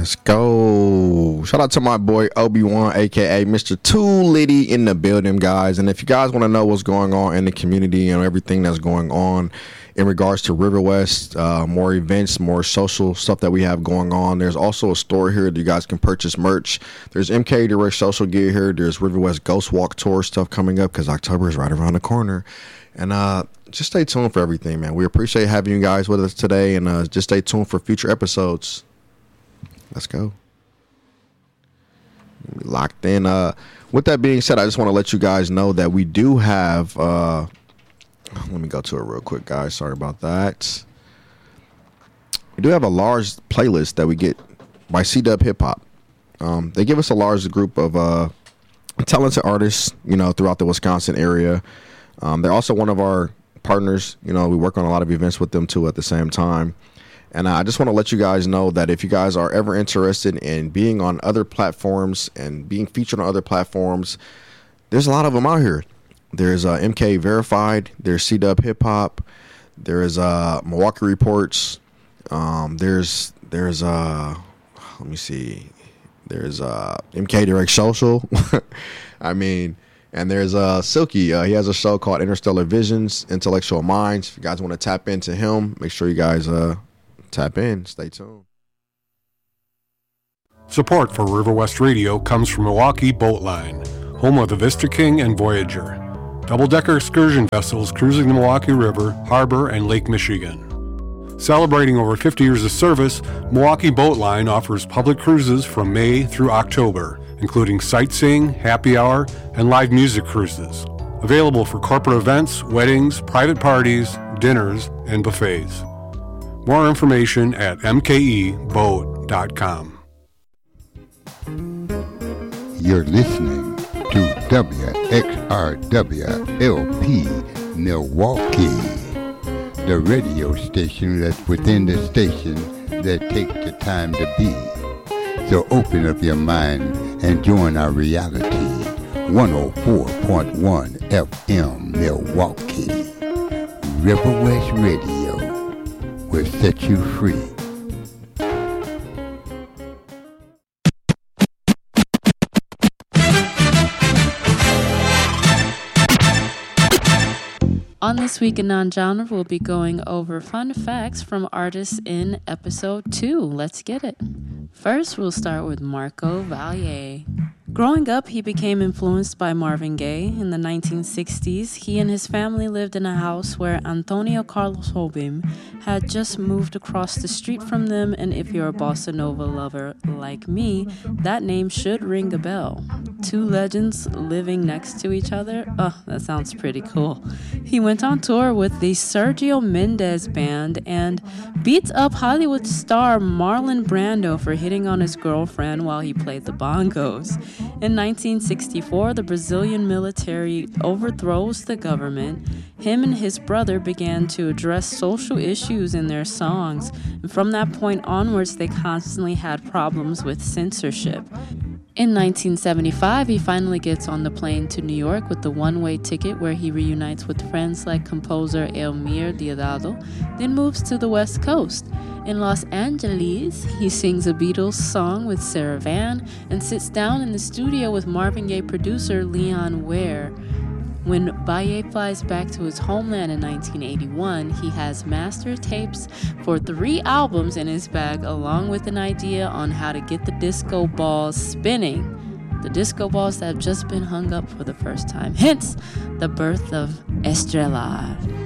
Let's go. Shout out to my boy Obi-Wan, aka Mr. Too Litty in the building, guys. And if you guys want to know what's going on in the community and everything that's going on in regards to River West, more events, more social stuff that we have going on, there's also a store here that you guys can purchase merch. There's MK Direct Social gear here. There's River West Ghost Walk Tour stuff coming up because October is right around the corner. And just stay tuned for everything, man. We appreciate having you guys with us today, and just stay tuned for future episodes. Let's go. Locked in. With that being said, I just want to let you guys know that we do have let me go to it real quick, guys. Sorry about that. We do have a large playlist that we get by C-Dub Hip Hop. They give us a large group of talented artists, throughout the Wisconsin area. They're also one of our partners. We work on a lot of events with them too at the same time. And I just want to let you guys know that if you guys are ever interested in being on other platforms and being featured on other platforms, there's a lot of them out here. There's MK Verified. There's C-Dub Hip Hop. There's Milwaukee Reports. There's let me see. There's MK Direct Social. And there's Silky. He has a show called Interstellar Visions, Intellectual Minds. If you guys want to tap into him, make sure you guys tap in. Stay tuned. Support for River West Radio comes from Milwaukee Boat Line, home of the Vista King and Voyager, double-decker excursion vessels cruising the Milwaukee River, Harbor, and Lake Michigan. Celebrating over 50 years of service, Milwaukee Boat Line offers public cruises from May through October, including sightseeing, happy hour, and live music cruises. Available for corporate events, weddings, private parties, dinners, and buffets. More information at mkeboat.com. You're listening to WXRW-LP Milwaukee, the radio station that's within the station that takes the time to be. So open up your mind and join our reality. 104.1 FM Milwaukee. River West Radio will set you free. On This Week in Non-Genre, we'll be going over fun facts from artists in episode 2. Let's get it. First, we'll start with Marco Valier. Growing up, he became influenced by Marvin Gaye. In the 1960s, he and his family lived in a house where Antonio Carlos Jobim had just moved across the street from them, and if you're a bossa nova lover like me, that name should ring a bell. Two legends living next to each other? Oh, that sounds pretty cool. He went on tour with the Sergio Mendes Band and beat up Hollywood star Marlon Brando for hitting on his girlfriend while he played the bongos. In 1964, the Brazilian military overthrows the government. Him and his brother began to address social issues in their songs, and from that point onwards, they constantly had problems with censorship. In 1975, he finally gets on the plane to New York with the one-way ticket where he reunites with friends like composer Elmir Deodato, then moves to the West Coast. In Los Angeles, he sings a Beatles song with Sarah Vaughan and sits down in the studio with Marvin Gaye producer Leon Ware. When Baye flies back to his homeland in 1981, he has master tapes for 3 albums in his bag, along with an idea on how to get the disco balls spinning. The disco balls that have just been hung up for the first time. Hence, the birth of Estrella.